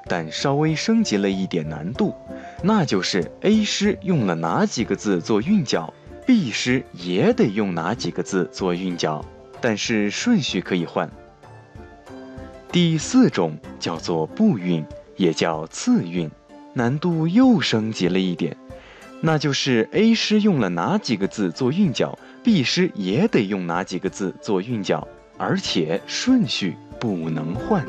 但稍微升级了一点难度，那就是 A 诗用了哪几个字做韵脚， B 诗也得用哪几个字做韵脚，但是顺序可以换。第4种叫做步韵，也叫次韵，难度又升级了一点，那就是 A 诗用了哪几个字做韵脚， B 诗也得用哪几个字做韵脚，而且顺序不能换。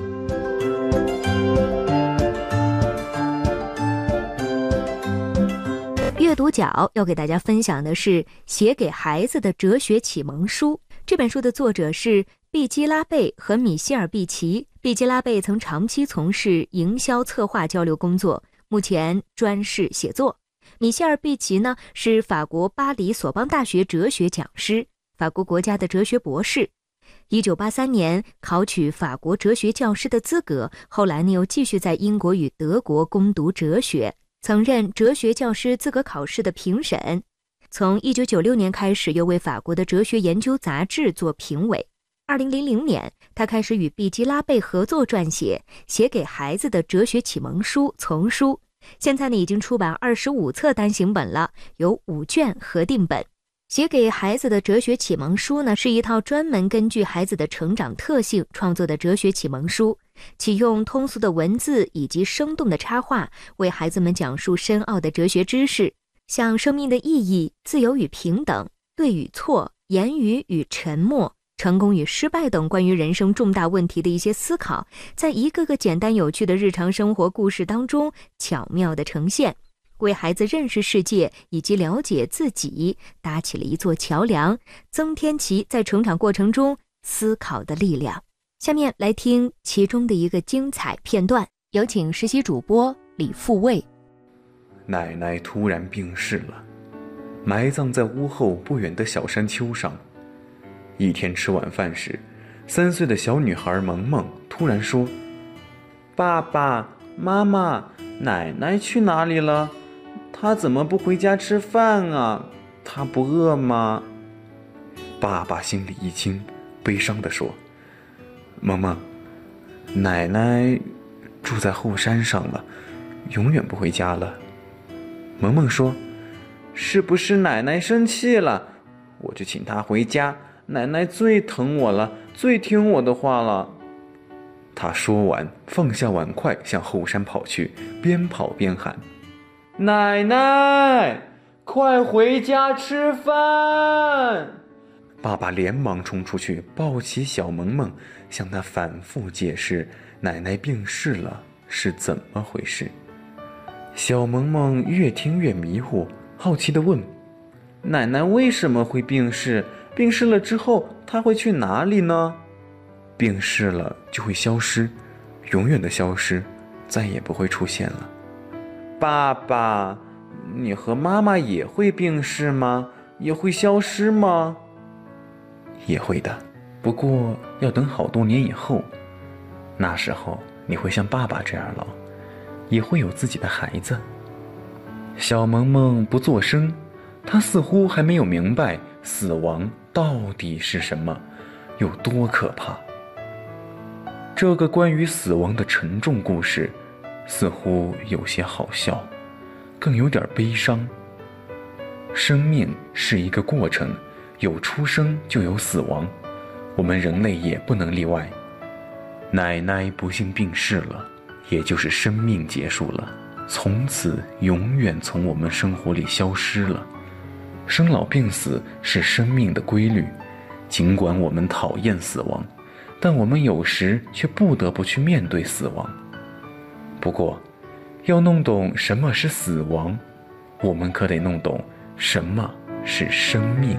阅读角要给大家分享的是《写给孩子的哲学启蒙书》。这本书的作者是毕基拉贝和米歇尔·毕奇。毕基拉贝曾长期从事营销策划交流工作，目前专事写作。米歇尔·毕奇呢，是法国巴黎索邦大学哲学讲师，法国国家的哲学博士。1983年考取法国哲学教师的资格，后来呢又继续在英国与德国攻读哲学，曾任哲学教师资格考试的评审。从1996年开始，又为法国的哲学研究杂志做评委。2000年，他开始与毕基拉贝合作撰写《写给孩子的哲学启蒙书》丛书。现在呢，已经出版25册单行本了，有5卷合订本。写给孩子的哲学启蒙书呢，是一套专门根据孩子的成长特性创作的哲学启蒙书，启用通俗的文字以及生动的插画，为孩子们讲述深奥的哲学知识，像生命的意义、自由与平等、对与错、言语与沉默、成功与失败等关于人生重大问题的一些思考，在一个个简单有趣的日常生活故事当中巧妙地呈现，为孩子认识世界以及了解自己搭起了一座桥梁，增添其在成长过程中思考的力量。下面来听其中的一个精彩片段，有请实习主播李富卫。 奶奶突然病逝了，埋葬在屋后不远的小山丘上。一天吃晚饭时，3岁的小女孩萌萌突然说：“爸爸妈妈，奶奶去哪里了？她怎么不回家吃饭啊？她不饿吗？”爸爸心里一惊，悲伤地说：“萌萌，奶奶住在后山上了，永远不回家了。”萌萌说：“是不是奶奶生气了？我去请她回家，奶奶最疼我了，最听我的话了。”他说完，放下碗筷向后山跑去，边跑边喊：“奶奶，快回家吃饭！”爸爸连忙冲出去，抱起小萌萌，向他反复解释奶奶病逝了是怎么回事。小萌萌越听越迷糊，好奇地问：“奶奶为什么会病逝？病逝了之后，她会去哪里呢？”“病逝了就会消失，永远的消失，再也不会出现了。”“爸爸，你和妈妈也会病逝吗？也会消失吗？”“也会的，不过要等好多年以后，那时候你会像爸爸这样老，也会有自己的孩子。”小萌萌不作声，她似乎还没有明白死亡到底是什么，有多可怕。这个关于死亡的沉重故事，似乎有些好笑，更有点悲伤。生命是一个过程，有出生就有死亡，我们人类也不能例外。奶奶不幸病逝了，也就是生命结束了，从此永远从我们生活里消失了。生老病死是生命的规律，尽管我们讨厌死亡，但我们有时却不得不去面对死亡。不过，要弄懂什么是死亡，我们可得弄懂什么是生命。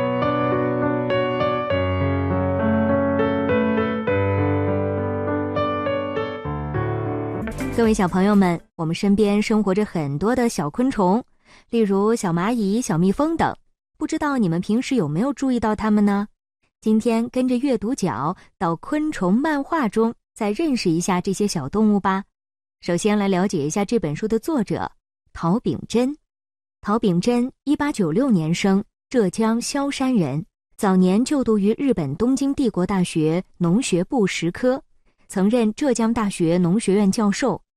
各位小朋友们，我们身边生活着很多的小昆虫，例如小蚂蚁、小蜜蜂等，不知道你们平时有没有注意到它们呢？今天跟着阅读角到昆虫漫画中再认识一下这些小动物吧。首先来了解一下这本书的作者陶炳珍。陶炳珍1896年生，浙江萧山人，早年就读于日本东京帝国大学农学部10科，曾任浙江大学农学院教授，